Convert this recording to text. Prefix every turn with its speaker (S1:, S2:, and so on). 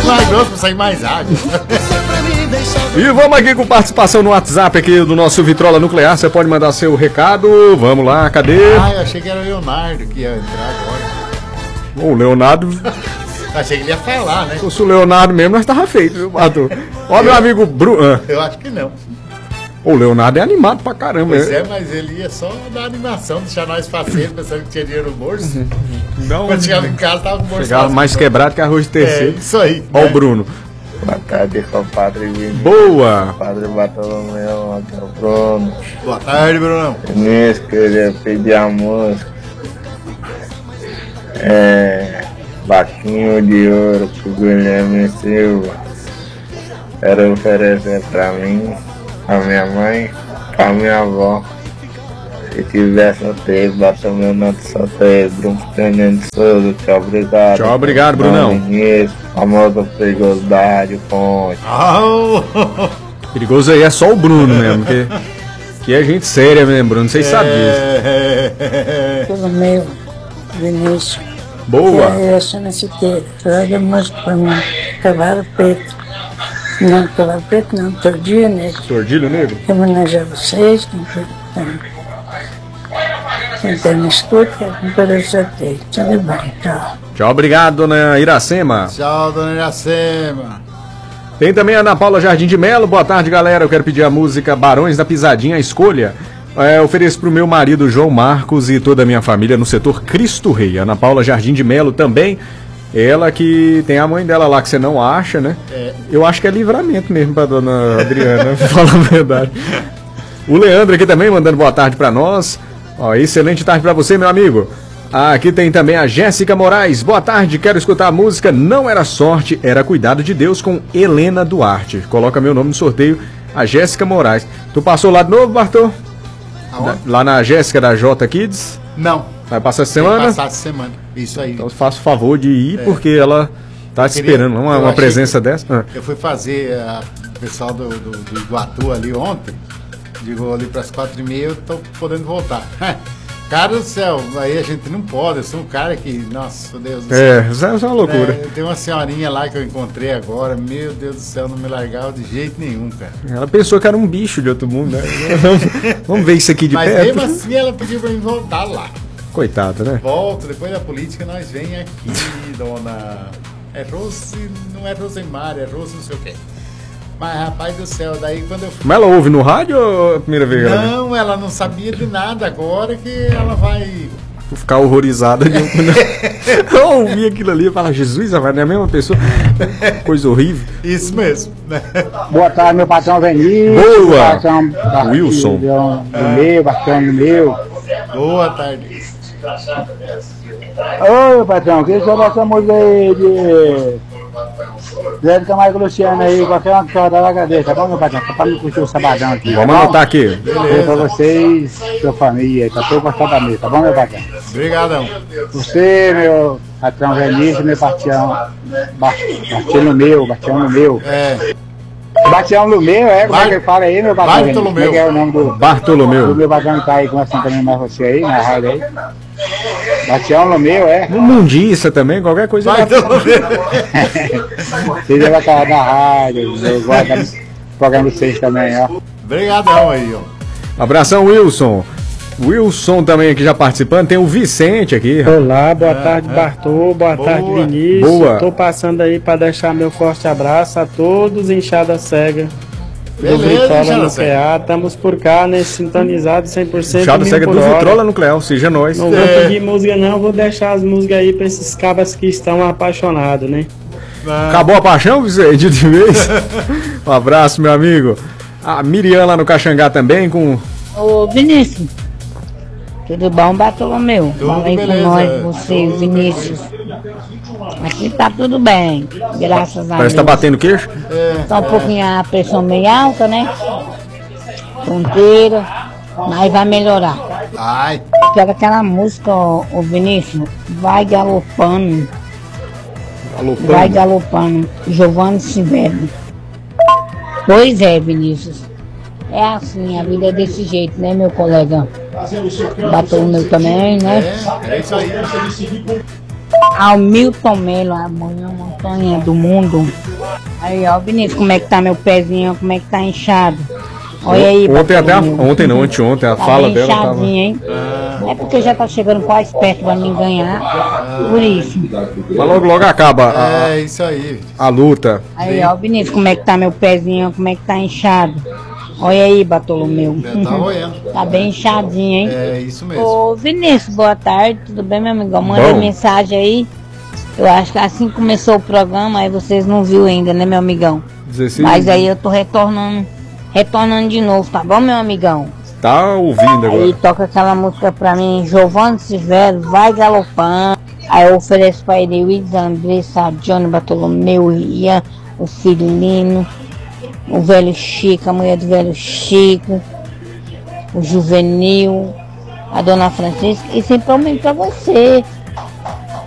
S1: mais grosso pra sair mais água.
S2: E vamos aqui com participação no WhatsApp aqui do nosso Vitrola Nuclear. Você pode mandar seu recado. Vamos lá, cadê?
S1: Eu achei que era o Leonardo que ia entrar agora.
S2: O Leonardo.
S1: Achei que ele ia falar, né?
S2: Se fosse o Leonardo mesmo, nós tava feito, viu, Arthur? Ó, meu amigo Bruno.
S1: Eu acho que não.
S2: O Leonardo é animado pra caramba.
S1: Pois é, mas ele ia só dar animação, deixar nós faceiros, pensando que tinha dinheiro no bolso.
S2: Não,
S1: Quando chegava em casa, tava com o bolso
S2: chegava
S1: vazio.
S2: mais quebrado que arroz de terceiro.
S1: É, isso aí.
S2: Ó, o Bruno.
S3: Boa tarde, compadre Vinícius.
S2: Boa!
S3: Padre Bartolomeu, aqui é o Bruno.
S1: Boa tarde, Brunão.
S3: Vinícius, queria pedir a música. Baquinho de Ouro pro Guilherme Silva. Quero oferecer pra mim, pra minha mãe, pra minha avó. Se tiver sorteio, bota meu nome de sorteio, Bruno Tenente Souza. Tchau, obrigado.
S2: Tchau, obrigado, Brunão.
S3: Vinícius, famosa perigoso da Rádio Ponte.
S2: Perigoso aí é só o Bruno mesmo, que é gente séria mesmo, Bruno. Vocês sabem disso.
S4: Pelo meu, Vinícius.
S2: Boa!
S4: Essa necessitei. Traga música pra mim. Cavalo Preto. Não, Cavalo Preto não. Tordilho Negro.
S2: Tordilho Negro?
S4: Eu homenagear vocês. Quem tá no escuta, com todo o sorteio. Tudo bem, tchau.
S2: Tchau, obrigado, dona Iracema.
S1: Tchau, dona Iracema.
S2: Tem também a Ana Paula Jardim de Melo. Boa tarde, galera. Eu quero pedir a música Barões da Pisadinha, a escolha. Ofereço pro meu marido João Marcos e toda a minha família no setor Cristo Rei. Ana Paula Jardim de Melo também. Ela que tem a mãe dela lá que você não acha, né? Eu acho que é Livramento mesmo pra dona Adriana, fala a verdade. O Leandro aqui também mandando boa tarde pra nós. Excelente tarde pra você, meu amigo. Aqui tem também a Jéssica Moraes. Boa tarde, quero escutar a música Não Era Sorte, Era Cuidado de Deus com Helena Duarte. Coloca meu nome no sorteio, a Jéssica Moraes. Tu passou lá de novo, Bartô? Lá na Jéssica da J Kids?
S1: Não.
S2: Vai passar essa semana?
S1: Vai passar essa semana, isso aí.
S2: Então faça o favor de ir, porque ela tá esperando uma presença dessa.
S1: Eu fui fazer o pessoal do Iguatu ali ontem. Digo ali para as 4h30, eu tô podendo voltar. Cara do céu, aí a gente não pode. Eu sou um cara que, nossa, Deus do céu.
S2: Isso é uma loucura.
S1: Tem uma senhorinha lá que eu encontrei agora, meu Deus do céu, não me largava de jeito nenhum, cara.
S2: Ela pensou que era um bicho de outro mundo, né? Vamos ver isso aqui de perto.
S1: Mas mesmo assim ela pediu pra mim voltar lá.
S2: Coitada, né?
S1: Volta, depois da política nós vem aqui, dona... É Rose, não é Rosemar, é Rose não sei o quê. Mas, rapaz do céu, daí quando eu fui...
S2: Mas ela ouve no rádio ou é a primeira vez?
S1: Não, ela não sabia de nada. Agora que ela vai...
S2: Vou ficar horrorizada. Eu ouvi aquilo ali e falar, Jesus, não é a mesma pessoa? Coisa horrível.
S1: Isso mesmo.
S5: Boa tarde, meu patrão Vinícius.
S2: Boa!
S5: Patrão
S2: Wilson.
S5: Do meu, patrão do meu.
S1: Boa tarde.
S5: Ô, patrão, que só essa música aí de... Zé do Camargo Luciano aí, qualquer uma que eu dar na cabeça, tá bom, meu patrão? Só pra me curtir o sabadão aqui.
S2: Vamos anotar aqui.
S5: Beleza. Pra vocês, sua família, pra todo gostar da mesa, tá bom, meu patrão?
S1: Obrigadão.
S5: Você, meu patrão Vinícius, meu patrão, Bastião no meu. Bastião no meu, como é que fala aí, meu patrão?
S1: Bartolomeu.
S5: Como é que é o nome do...
S2: Bartolomeu.
S5: Do meu patrão que tá aí conversando também mais você aí, na rádio aí. Bastião no meu,
S2: No Mundiça também, qualquer coisa.
S1: Bartolomeu.
S5: Vocês já vai estar na rádio, eu gosto do programa de vocês também, ó.
S1: Obrigadão aí, ó.
S2: Abração, Wilson. Wilson também aqui já participando. Tem o Vicente aqui.
S6: Olá, boa tarde, Bartô. Boa tarde, Vinícius.
S2: Boa.
S6: Tô passando aí para deixar meu forte abraço a todos, Enxada Cega.
S1: Beleza,
S6: do Vitrola
S1: Enxada
S6: Nuclear. Estamos por cá, nesse sintonizado 100%.
S2: Enxada Cega do Vitrola Nuclear, seja nós.
S6: Não vou pedir música não, vou deixar as músicas aí para esses cabas que estão apaixonados, né?
S2: Acabou a paixão, Vicente, de vez? Um abraço, meu amigo. A Miriam lá no Caxangá também com...
S4: Ô, Vinícius. Tudo bom, Bartolomeu? Fala aí com nós, você, Vinícius. Aqui tá tudo bem, graças a Deus.
S2: Parece que tá batendo queixo?
S4: Tá um pouquinho a pressão meio alta, né? Fronteira, mas vai melhorar.
S1: Ai.
S4: Quero aquela música, ô Vinícius, Vai Galopando. Vai Galopando, Giovanni Silvério. Pois é, Vinícius. É assim, a vida é desse jeito, né, meu colega? Bartolomeu também, né?
S1: É isso aí.
S4: Ao Milton Melo, a maior montanha do mundo. Aí, ó, Vinícius, como é que tá meu pezinho, como é que tá inchado. Olha aí,
S2: ontem não, anteontem, a
S4: tá
S2: fala dela
S4: tava... hein? É porque já tá chegando quase perto pra mim ganhar, por isso.
S2: Mas logo acaba
S1: isso aí.
S2: A luta.
S4: Aí, ó, Vinícius, como é que tá meu pezinho, como é que tá inchado. Olha aí, Bartolomeu.
S1: Tá roendo.
S4: Tá bem inchadinho, hein?
S1: É, isso mesmo.
S4: Ô, Vinícius, boa tarde, tudo bem, meu amigão? Manda mensagem aí. Eu acho que assim que começou o programa, aí vocês não viram ainda, né, meu amigão?
S2: 16.
S4: Mas aí eu tô retornando de novo, tá bom, meu amigão?
S2: Tá ouvindo agora.
S4: Aí toca aquela música pra mim, Giovanni Severo, Vai Galopando. Aí eu ofereço pra ele Willis, Andressa, Johnny, Bartolomeu, Ian, o Filino, o velho Chico, a mulher do velho Chico, o Juvenil, a dona Francisca, e sempre aumento pra você.